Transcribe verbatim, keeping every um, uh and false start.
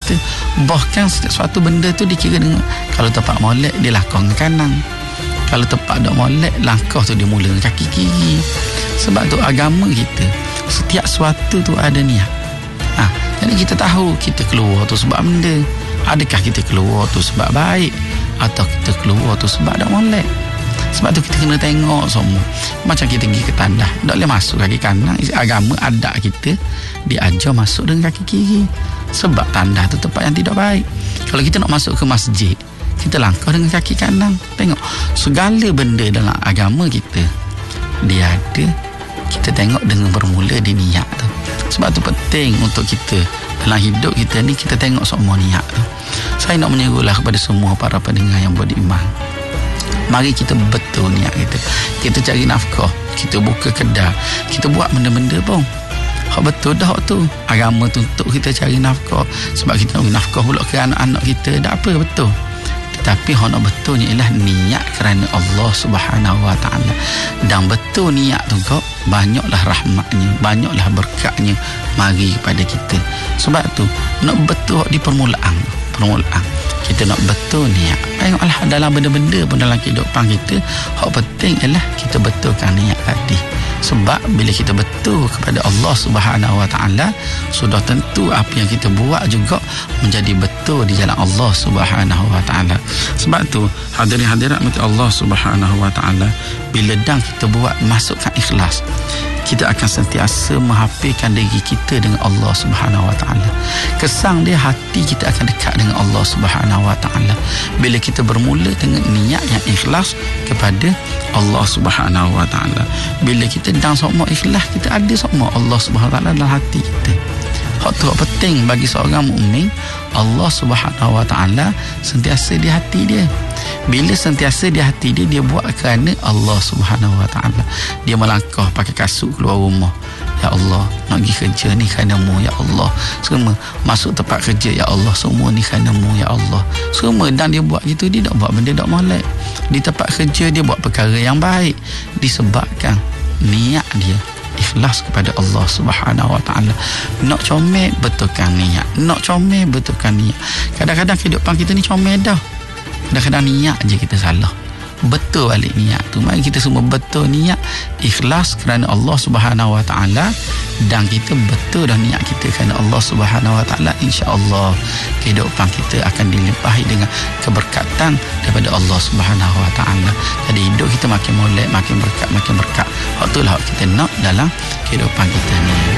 kita. Bahkan setiap suatu benda tu dikira dengan, kalau tempat molek dia langkah dengan kanan, kalau tempat dok molek langkah tu dia mula dengan kaki kiri. Sebab tu agama kita setiap suatu tu ada niat. Ha, jadi kita tahu kita keluar tu sebab benda. Adakah kita keluar tu sebab baik, atau kita keluar tu sebab dak molek? Sebab tu kita kena tengok semua. Macam kita pergi ke tandah, tak boleh masuk kaki kanan. Agama adat kita diajar masuk dengan kaki kiri. Sebab tandah tu tempat yang tidak baik. Kalau kita nak masuk ke masjid, kita langkah dengan kaki kanan. Tengok, segala benda dalam agama kita dia ada, kita tengok dengan bermula di niat tu. Sebab tu penting untuk kita dalam hidup kita ni, kita tengok semua niat tu. Saya nak menyerulah kepada semua para pendengar yang beriman, mari kita betul niat kita. Kita cari nafkah, kita buka kedai, kita buat benda-benda pun hak betul dah tu. Agama tu untuk kita cari nafkah, sebab kita nak nafkah pula ke anak-anak kita, tak apa, betul. Tetapi hak nak betulnya ialah niat kerana Allah Subhanahu Wa Taala. Dan betul niat tu kok, banyaklah rahmatnya, banyaklah berkatnya mari kepada kita. Sebab tu nak betul di permulaan, permulaan kita nak betul niat. Tengoklah dalam benda-benda pun dalam kehidupan kita, hak penting ialah kita betulkan niat tadi. Sebab bila kita betul kepada Allah Subhanahu Wa Taala, sudah tentu apa yang kita buat juga menjadi betul di jalan Allah Subhanahu Wa Taala. Sebab tu hadirin hadirat mati Allah Subhanahu Wa Taala, bila dah kita buat masukkan ikhlas, kita akan sentiasa menghafirkan diri kita dengan Allah Subhanahu Wa Taala. Kesan dia, hati kita akan dekat dengan Allah Subhanahu Wa Taala bila kita bermula dengan niat yang ikhlas kepada Allah Subhanahu Wa Taala. Bila kita dan semua ikhlas, kita ada semua Allah Subhanahu Wa Taala dalam hati kita. Hak tu penting bagi seorang mukmin. Allah Subhanahu Wa Taala sentiasa di hati dia. Bila sentiasa di hati dia, dia buat kerana Allah Subhanahu Wa Taala. Dia melangkah pakai kasut keluar rumah, ya Allah, nak pergi kerja ni kerana-Mu, ya Allah. Semua masuk tempat kerja, ya Allah, semua ni kerana-Mu, ya Allah. Semua, dan dia buat gitu, dia tak buat benda tak molek. Di tempat kerja dia buat perkara yang baik disebabkan niat dia ikhlas kepada Allah Subhanahu Wa Taala. Nak comel, betulkan niat. Nak comel, betulkan niat. Kadang-kadang kehidupan kita ni comel dah, kadang-kadang niat je kita salah. Betul balik niat tu. Mari kita semua betul niat, ikhlas kerana Allah Subhanahu Wa Taala, dan kita betul dah niat kita kerana Allah Subhanahu Wa Taala. Insya-Allah kehidupan kita akan dilimpahi dengan keberkatan daripada Allah Subhanahu Wa Taala. Jadi hidup kita makin molek, makin berkat, makin berkat. Itulah kita nak dalam kehidupan kita ni.